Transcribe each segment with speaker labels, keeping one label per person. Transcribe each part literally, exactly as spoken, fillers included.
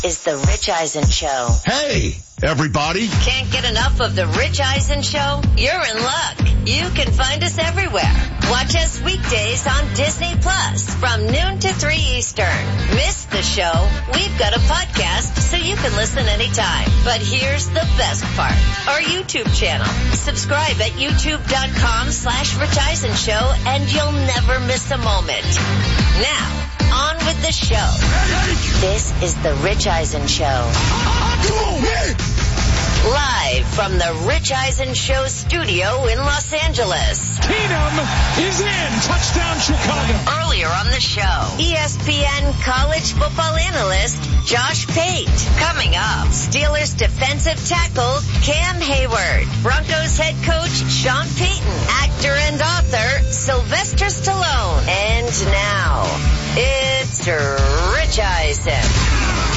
Speaker 1: is the Rich Eisen Show.
Speaker 2: Hey, everybody.
Speaker 1: Can't get enough of the Rich Eisen Show? You're in luck. You can find us everywhere. Watch us weekdays on Disney Plus from noon to three Eastern. Miss the show? We've got a podcast so you can listen anytime. But here's the best part. Our YouTube channel. Subscribe at youtube.com slash Rich Eisen Show and you'll never miss a moment. Now, on with the show. This is the Rich Eisen Show.
Speaker 2: Come on, man.
Speaker 1: Live from the Rich Eisen Show studio in Los Angeles.
Speaker 3: Keenum is in. Touchdown, Chicago.
Speaker 1: Earlier on the show, E S P N college football analyst Josh Pate. Coming up, Steelers defensive tackle Cam Hayward. Broncos head coach Sean Payton. Actor and author Sylvester Stallone. And now, it's Rich Eisen.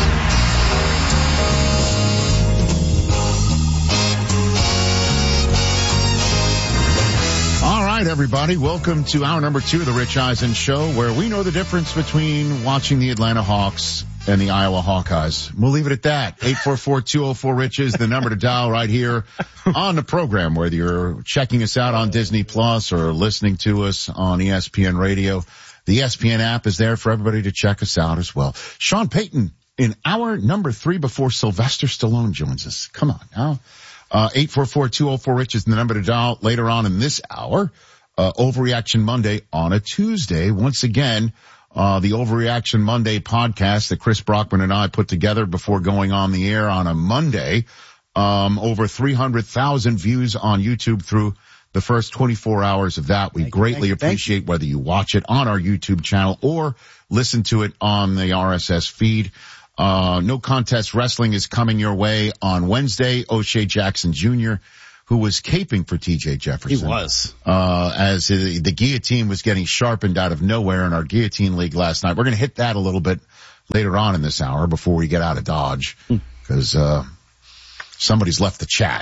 Speaker 2: All right, everybody. Welcome to hour number two of the Rich Eisen Show, where we know the difference between watching the Atlanta Hawks and the Iowa Hawkeyes. We'll leave it at that. eight four four, two oh four, RICH is the number to dial right here on the program, whether you're checking us out on Disney Plus or listening to us on E S P N Radio. The E S P N app is there for everybody to check us out as well. Sean Payton in hour number three before Sylvester Stallone joins us. Come on now. Uh, eight four four, two oh four, RICH is the number to dial later on in this hour. Uh, Overreaction Monday on a Tuesday. Once again, uh, the Overreaction Monday podcast that Chris Brockman and I put together before going on the air on a Monday. Um, over three hundred thousand views on YouTube through the first twenty-four hours of that. We
Speaker 4: thank you,
Speaker 2: greatly
Speaker 4: thank you,
Speaker 2: appreciate
Speaker 4: thank you.
Speaker 2: whether you watch it on our YouTube channel or listen to it on the R S S feed. Uh, No Contest Wrestling is coming your way on Wednesday. O'Shea Jackson Junior, who was caping for T J Jefferson.
Speaker 4: He was.
Speaker 2: Uh, as the, the guillotine was getting sharpened out of nowhere in our guillotine league last night. We're going to hit that a little bit later on in this hour before we get out of Dodge. Because, uh, somebody's left the chat.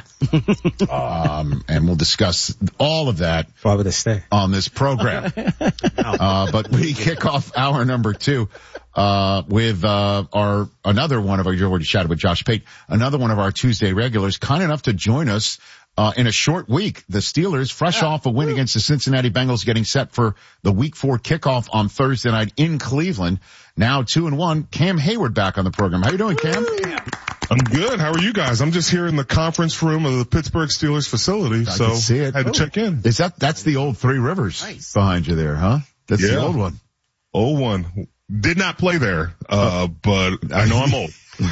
Speaker 2: um, and we'll discuss all of that.
Speaker 4: Why would they stay?
Speaker 2: On this program. uh, but we kick off hour number two. Uh, with, uh, our, another one of our, you already chatted with Josh Pate, another one of our Tuesday regulars, kind enough to join us, uh, in a short week. The Steelers, fresh
Speaker 4: yeah.
Speaker 2: off a win against the Cincinnati Bengals, getting set for the week four kickoff on Thursday night in Cleveland. Now two and one. Cam Hayward back on the program. How you doing, Cam?
Speaker 5: I'm good. How are you guys? I'm just here in the conference room of the Pittsburgh Steelers facility,
Speaker 2: I
Speaker 5: so
Speaker 2: can see it.
Speaker 5: I had to
Speaker 2: Oh.
Speaker 5: check in.
Speaker 2: Is that, that's the old Three Rivers
Speaker 4: Nice.
Speaker 2: behind you there, huh? That's
Speaker 5: Yeah.
Speaker 2: the old one.
Speaker 5: oh one. Did not play there, uh, but I know I'm old.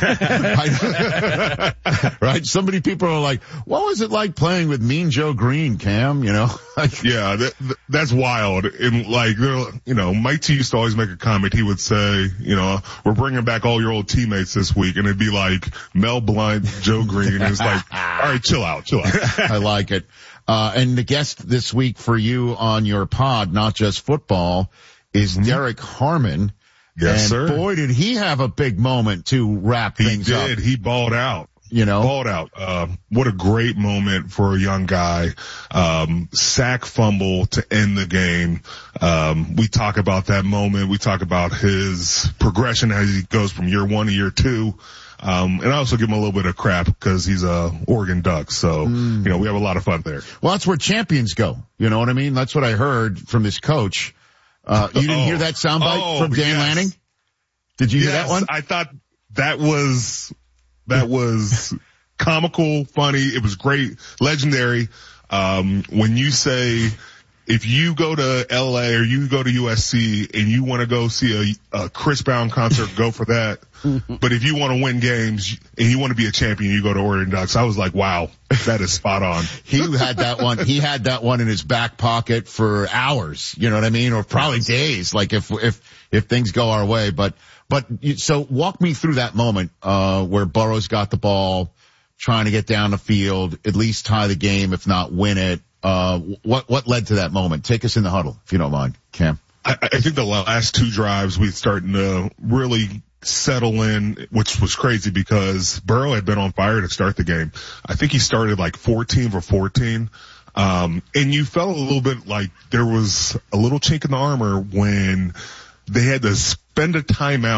Speaker 2: Right? So many people are like, what was it like playing with Mean Joe Green, Cam? You know? Like,
Speaker 5: Yeah, that, that's wild. And like, they're- you know, Mike T used to always make a comment. He would say, you know, we're bringing back all your old teammates this week. And it'd be like Mel Blount, Joe Green. And it's like, all right, chill out, chill out.
Speaker 2: I like it. Uh, and the guest this week for you on your pod, Not Just Football, is
Speaker 5: Mhm.
Speaker 2: Derek Harmon.
Speaker 5: Yes,
Speaker 2: and
Speaker 5: sir.
Speaker 2: boy, did he have a big moment to wrap
Speaker 5: He
Speaker 2: things
Speaker 5: did.
Speaker 2: up.
Speaker 5: He balled out.
Speaker 2: You know?
Speaker 5: Balled out. Um, what a great moment for a young guy. Um, sack fumble to end the game. Um, we talk about that moment. We talk about his progression as he goes from year one to year two. Um, and I also give him a little bit of crap because he's a Oregon Duck. So,
Speaker 2: Mm.
Speaker 5: you know, we have a lot of fun there.
Speaker 2: Well, that's where champions go. You know what I mean? That's what I heard from his coach. Uh, you didn't
Speaker 5: Oh.
Speaker 2: hear that soundbite
Speaker 5: Oh,
Speaker 2: from Dan
Speaker 5: yes.
Speaker 2: Lanning? Did you hear that
Speaker 5: Yes,
Speaker 2: one?
Speaker 5: I thought that was, that was comical, funny. It was great, legendary. Um, when you say, if you go to L A or you go to U S C and you want to go see a, a Chris Brown concert, go for that. But if you want to win games and you want to be a champion, you go to Oregon Ducks. I was like, wow, that is spot on.
Speaker 2: He had that one, he had that one in his back pocket for hours, you know what I mean? Or probably days, like if, if, if things go our way. But, but you, so walk me through that moment, uh, where Burrow's got the ball, trying to get down the field, at least tie the game, if not win it. Uh, what, what led to that moment? Take us in the huddle, if you don't mind, Cam.
Speaker 5: I, I think the last two drives we starting to really settle in, which was crazy because Burrow had been on fire to start the game. I think he started like fourteen for fourteen. Um, and you felt a little bit like there was a little chink in the armor when they had to spend a timeout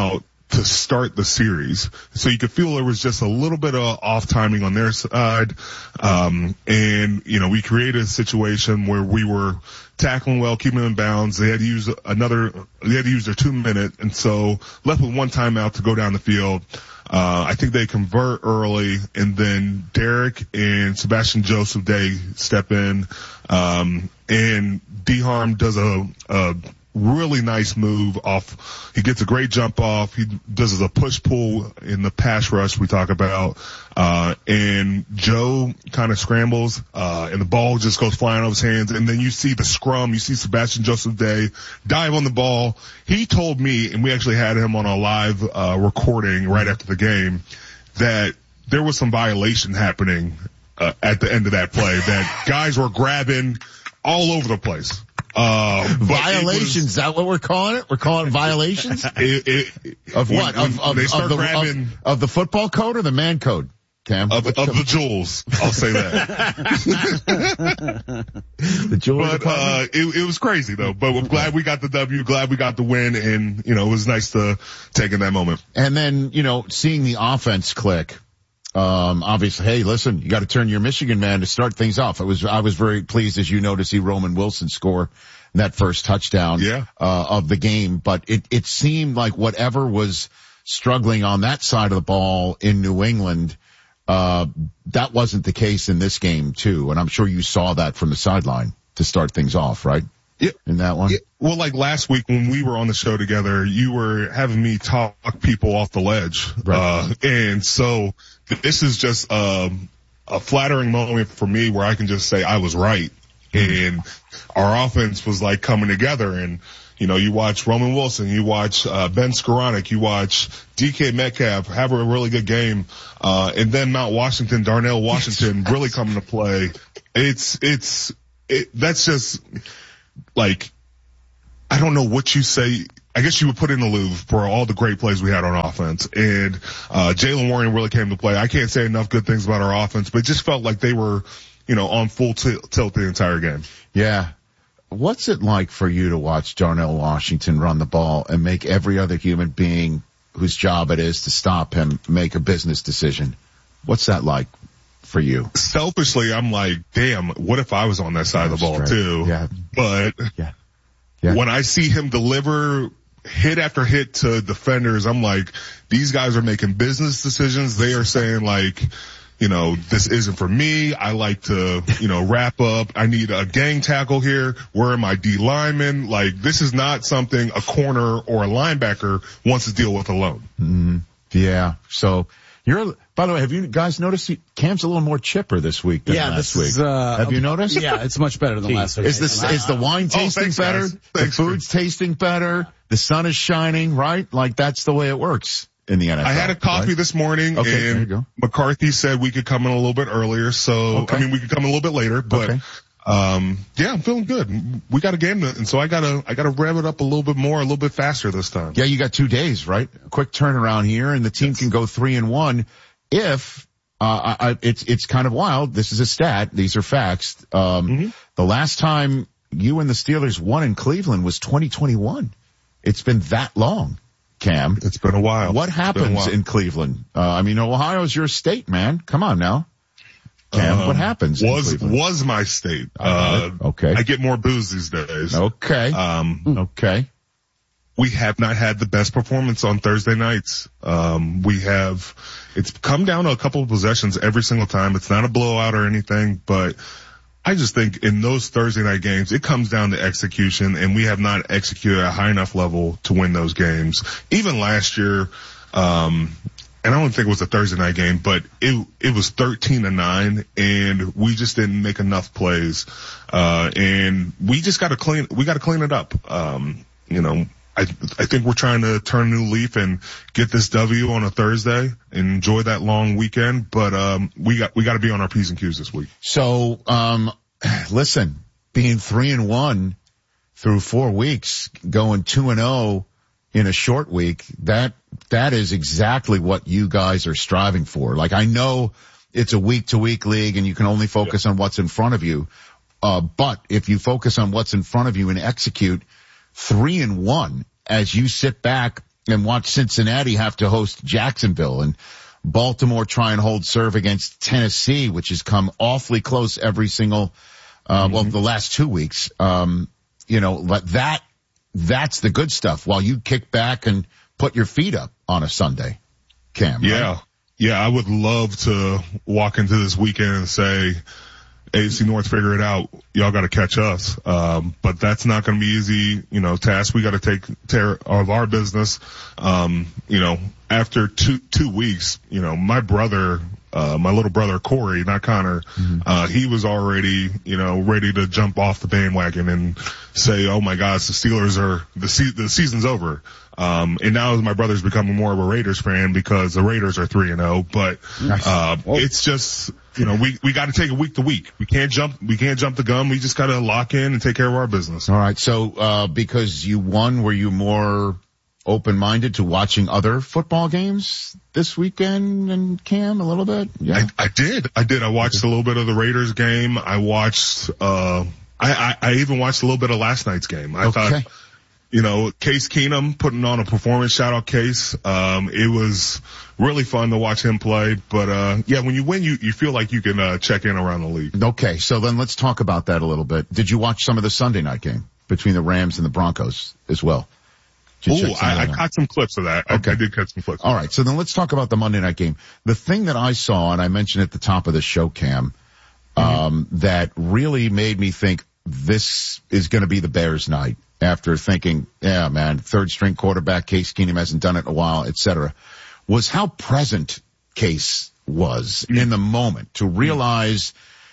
Speaker 5: to start the series. So you could feel there was just a little bit of off timing on their side. Um, and, you know, we created a situation where we were tackling well, keeping them in bounds. They had to use another, they had to use their two minute. And so left with one timeout to go down the field. Uh, I think they convert early, and then Derek and Sebastian Joseph Day step in. Um, and D-Harm does a, a really nice move off. He gets a great jump off. He does a push pull in the pass rush we talk about. Uh, and Joe kind of scrambles, uh, and the ball just goes flying off his hands. And then you see the scrum. You see Sebastian Joseph Day dive on the ball. He told me, and we actually had him on a live, uh, recording right after the game, that there was some violation happening, uh, at the end of that play, that guys were grabbing all over the place. Uh,
Speaker 2: violations, was, is that what we're calling it? We're calling it violations?
Speaker 5: It, it,
Speaker 2: of what? When, of, of, of, the, grabbing, of, of the football code or the man code, Cam?
Speaker 5: Of, of the jewels, I'll say that.
Speaker 2: The jewels.
Speaker 5: But, uh, it, it was crazy though, but we're glad we got the W, glad we got the win, and, you know, it was nice to take in that moment.
Speaker 2: And then, you know, seeing the offense click. Um, obviously, hey, listen, you got to turn your Michigan man to start things off. It was, I was very pleased, as you know, to see Roman Wilson score that first touchdown,
Speaker 5: yeah.
Speaker 2: uh, of the game. But it, it seemed like whatever was struggling on that side of the ball in New England, uh, that wasn't the case in this game too. And I'm sure you saw that from the sideline to start things off, right?
Speaker 5: Yeah.
Speaker 2: In that one?
Speaker 5: Yeah. Well, like last week when we were on the show together, you were having me talk people off the ledge.
Speaker 2: Right.
Speaker 5: Uh, and so this is just, um, a flattering moment for me where I can just say I was right. And our offense was like coming together. And, you know, you watch Roman Wilson, you watch, uh, Ben Skoranek, you watch D K Metcalf have a really good game. Uh, and then Mount Washington, Darnell Washington really coming to play. It's, it's, it, that's just, like, I don't know what you say. I guess you would put in the Louvre for all the great plays we had on offense. And, uh, Jalen Warren really came to play. I can't say enough good things about our offense, but it just felt like they were, you know, on full t- tilt the entire game.
Speaker 2: Yeah. What's it like for you to watch Darnell Washington run the ball and make every other human being whose job it is to stop him make a business decision? What's that like for you?
Speaker 5: Selfishly, I'm like, damn, what if I was on that side of the ball
Speaker 2: right.
Speaker 5: too?
Speaker 2: Yeah.
Speaker 5: But
Speaker 2: yeah. Yeah.
Speaker 5: when I see him deliver hit after hit to defenders, I'm like, these guys are making business decisions. They are saying like, you know, this isn't for me. I like to, you know, wrap up. I need a gang tackle here. Where are my D linemen? Like, this is not something a corner or a linebacker wants to deal with alone.
Speaker 2: Mm-hmm. Yeah. So you're, by the way, have you guys noticed he, Cam's a little more chipper this week than
Speaker 4: yeah,
Speaker 2: last
Speaker 4: this
Speaker 2: week?
Speaker 4: Is, uh,
Speaker 2: have you noticed?
Speaker 4: Yeah, it's much better than last week.
Speaker 2: Is this, is the wine tasting
Speaker 5: oh, thanks,
Speaker 2: better?
Speaker 5: Guys.
Speaker 2: The
Speaker 5: Thanks,
Speaker 2: food's
Speaker 5: man.
Speaker 2: tasting better? The sun is shining, right? Like that's the way it works in the N F L.
Speaker 5: I had a coffee
Speaker 2: right?
Speaker 5: this morning,
Speaker 2: okay,
Speaker 5: and
Speaker 2: there you go.
Speaker 5: McCarthy said we could come in a little bit earlier. So,
Speaker 2: okay.
Speaker 5: I mean, we could come in a little bit later, but,
Speaker 2: okay.
Speaker 5: um, yeah, I'm feeling good. We got a game, to, and so I gotta, I gotta rev it up a little bit more, a little bit faster this time.
Speaker 2: Yeah, you got two days, right? A quick turnaround here, and the team yes. can go three and one if, uh, I, it's, it's kind of wild. This is a stat. These are facts. Um, mm-hmm. The last time you and the Steelers won in Cleveland was twenty twenty-one. It's been that long. Cam,
Speaker 5: it's been a while.
Speaker 2: What happens while. in Cleveland? Uh, I mean, Ohio's your state, man. Come on now. Cam, um, what happens
Speaker 5: was,
Speaker 2: in Cleveland?
Speaker 5: Was my state.
Speaker 2: Uh,
Speaker 5: uh,
Speaker 2: okay.
Speaker 5: I get more booze these days.
Speaker 2: Okay.
Speaker 5: Um,
Speaker 2: okay.
Speaker 5: We have not had the best performance on Thursday nights. Um, we have, it's come down to a couple of possessions every single time. It's not a blowout or anything, but I just think in those Thursday night games, it comes down to execution, and we have not executed at a high enough level to win those games. Even last year, um, and I don't think it was a Thursday night game, but it, it was thirteen to nine, and we just didn't make enough plays. Uh, and we just gotta clean, we gotta clean it up. Um, you know, I, I think we're trying to turn a new leaf and get this W on a Thursday and enjoy that long weekend. But, um, we got, we got to be on our P's and Q's this week.
Speaker 2: So, um, listen, being three and one through four weeks, going two and oh in a short week, that, that is exactly what you guys are striving for. Like, I know it's a week to week league and you can only focus yeah. on what's in front of you. Uh, but if you focus on what's in front of you and execute, three and one as you sit back and watch Cincinnati have to host Jacksonville, and Baltimore try and hold serve against Tennessee, which has come awfully close every single, uh, mm-hmm. well, the last two weeks. Um, you know, that, that's the good stuff while you kick back and put your feet up on a Sunday, Cam.
Speaker 5: Yeah.
Speaker 2: Right?
Speaker 5: Yeah. I would love to walk into this weekend and say, A F C North, figure it out. Y'all got to catch us. Um, but that's not going to be easy, you know, task. We got to take care of our business. Um, you know, after two, two weeks, you know, my brother, uh, my little brother, Corey, not Connor, mm-hmm. uh, he was already, you know, ready to jump off the bandwagon and say, oh my gosh, the Steelers are, the se- the season's over. Um, and now my brother's becoming more of a Raiders fan because the Raiders are three and oh, but, uh, it's just, you know, we, we got to take it week to week. We can't jump, we can't jump the gun. We just got to lock in and take care of our business.
Speaker 2: All right. So, uh, because you won, were you more open-minded to watching other football games this weekend, and Cam, a little bit? Yeah.
Speaker 5: I, I did. I did. I watched a little bit of the Raiders game. I watched, uh, I, I, I even watched a little bit of last night's game. I
Speaker 2: okay.
Speaker 5: thought, you know, Case Keenum putting on a performance, shout out Case. Um, it was really fun to watch him play. But, uh, yeah, when you win, you, you feel like you can, uh, check in around the league.
Speaker 2: Okay. So then let's talk about that a little bit. Did you watch some of the Sunday night game between the Rams and the Broncos as well?
Speaker 5: Oh, I, I caught some clips of that. Okay. I, I did catch some clips.
Speaker 2: All right. So then let's talk about the Monday night game. The thing that I saw, and I mentioned at the top of the show, Cam, mm-hmm. um, that really made me think this is going to be the Bears' night. After thinking, yeah, man, third string quarterback, Case Keenum hasn't done it in a while, et cetera, was how present Case was mm-hmm. in the moment to realize,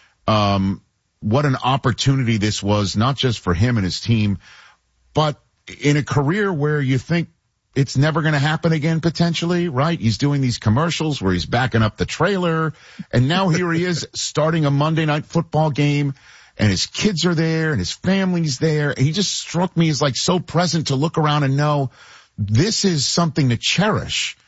Speaker 2: um, what an opportunity this was, not just for him and his team, but in a career where you think it's never going to happen again, potentially, right? He's doing these commercials where he's backing up the trailer, and now here he is starting a Monday night football game. And his kids are there and his family's there. And he just struck me as like so present to look around and know this is something to cherish.